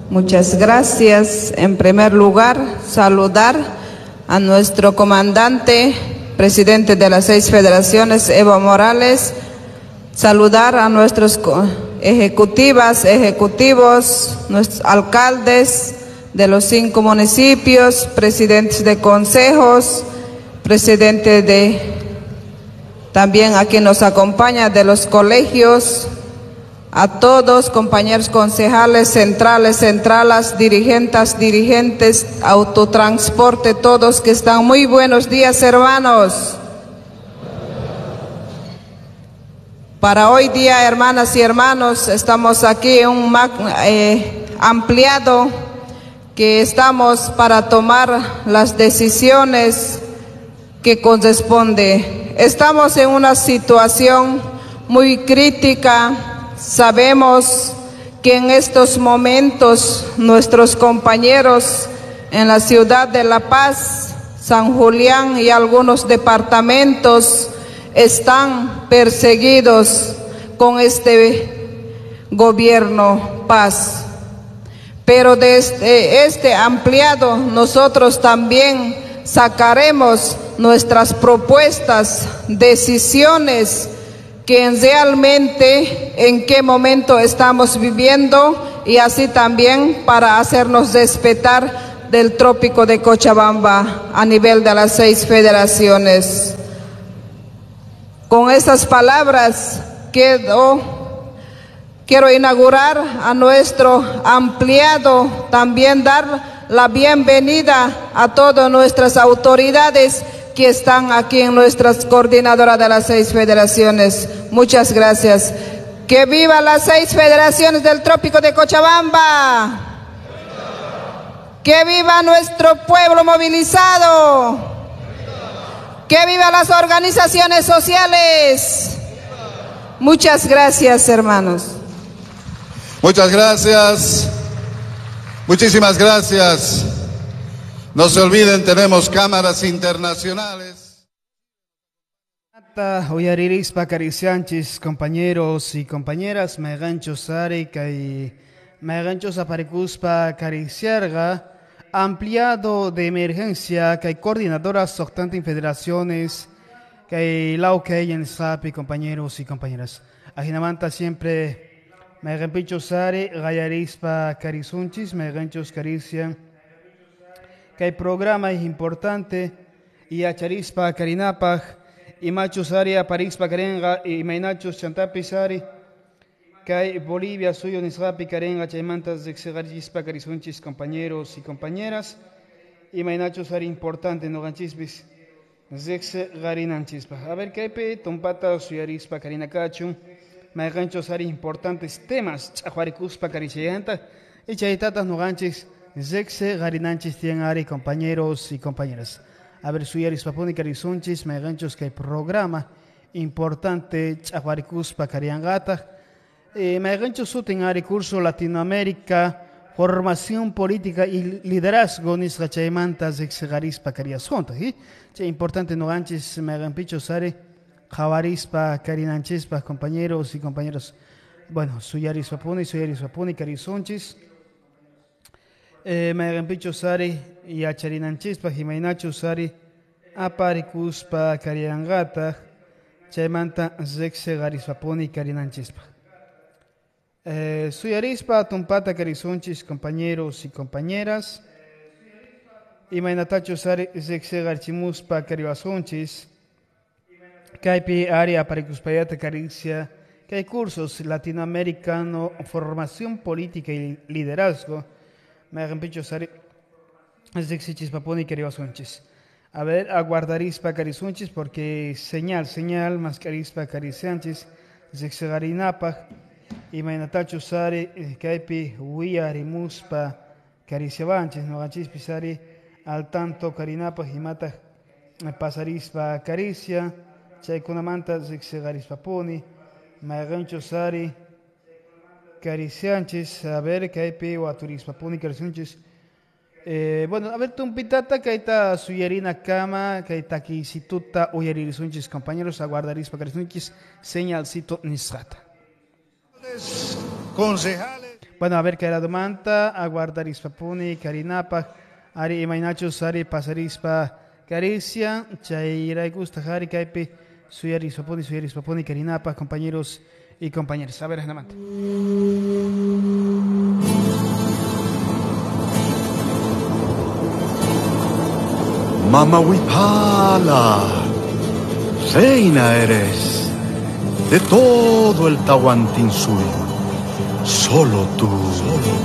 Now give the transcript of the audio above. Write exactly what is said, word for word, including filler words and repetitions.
Muchas gracias. En primer lugar, saludar a nuestro comandante, presidente de las seis federaciones, Evo Morales. Saludar a nuestros ejecutivas, ejecutivos, nuestros alcaldes de los cinco municipios, presidentes de consejos, presidente de, también aquí nos acompaña de los colegios, a todos, compañeros concejales, centrales, centralas, dirigentes, dirigentes, autotransporte, todos que están. Muy buenos días, hermanos. Para hoy día, hermanas y hermanos, estamos aquí en un eh, ampliado que estamos para tomar las decisiones que corresponde. Estamos en una situación muy crítica. Sabemos que en estos momentos nuestros compañeros en la ciudad de La Paz, San Julián y algunos departamentos están perseguidos con este gobierno Paz. Pero desde este ampliado nosotros también sacaremos nuestras propuestas, decisiones, que realmente en qué momento estamos viviendo y así también para hacernos respetar del trópico de Cochabamba a nivel de las seis federaciones. Con esas palabras quiero, quiero inaugurar a nuestro ampliado, también dar la bienvenida a todas nuestras autoridades que están aquí en nuestras coordinadoras de las seis federaciones. Muchas gracias. ¡Que viva las seis federaciones del trópico de Cochabamba! ¡Que viva nuestro pueblo movilizado! ¡Que viva las organizaciones sociales! Muchas gracias, hermanos. Muchas gracias. Muchísimas gracias. No se olviden, tenemos cámaras internacionales. Uyaririspa caricianchis, compañeros y compañeras, meganchos areca y meganchos aparicuspa cariciarga, ampliado de emergencia, que hay coordinadoras soctante en federaciones, que hay lauque en SAPI, compañeros y compañeras. Ajinamanta siempre meganpichos are, gayarispa carizunchis, meganchos carician, que hay programa es importante, y acharispa carinapaj, y machos área parispa carenga, y mainachos chantapisari, que hay Bolivia suyo nisrapi carenga, chaymantas de xegarispa carizunchis, compañeros y compañeras, y mainachos área importante, no ganchispis, zexe garinanchispa. A ver, que hay pe, tompata suyarispa carinacachun, mainachos área importantes temas, chajuaricuspa carichayanta, y chaytatas no ganchis, Zexe garinanchis tienen ari, compañeros y compañeras. A ver, suyaris papuni carizunchis, me ganchos que hay programa importante, chahuaricuspa cariangata. Eh, me ganchos suten ari curso Latinoamérica, formación política y liderazgo, nisra chaymanta zexe garispa cariasonta. ¿Sí? Che importante no ganchis, me ganpichos ari, jawarispa carinanchispa, compañeros y compañeras. Bueno, suyaris papuni, suyaris papuni carizunchis. Eh, Megampicho Sari y Acharinanchispa, Jimainacho Sari, Aparicuspa, Cariangata, Chaymanta, Zexe, Garisaponi, Carinanchispa. Eh, Suyarispa, Tumpata, Carizunchis, compañeros y compañeras. Y Mainatacho Sari, Zexe, Garchimuspa, Caribasunchis, Caipi, Área, Aparicuspayata, Caricia, que hay cursos latinoamericano, formación política y liderazgo. Me hagan picho sari es de exichis paponi caribazunchis. A ver, aguardarispa carizunchis porque señal, señal, más carispa caricianchis, zexegarinapa, y mainatacho sari, caipi, huia, rimuspa, cariciabanchis, no ganchis pisari, al tanto carinapa, jimata, pasarispa caricia, chaikunamanta, zexegarispa poni, magancho sari, caricianchis, a ver, que hay peo a turispa, puni caricianchis. Eh, bueno, a ver, tumpitata, que hay ta suyerina cama, que hay ta aquí situta, uyerisunchis, compañeros, aguardarispa caricianchis, señalcito nisrata. Concejales. Bueno, a ver, que la demanda, aguardar ispapuni, carinapa, ari imainachos, ari pasarispa, caricia, chairai gusta, jari, caipi, suyari ispapuni, suyari ispapuni, carinapa, compañeros y compañeras. A ver, Hanamante. Mama Huipala, reina eres de todo el Tahuantinsuyo. Solo tú. Solo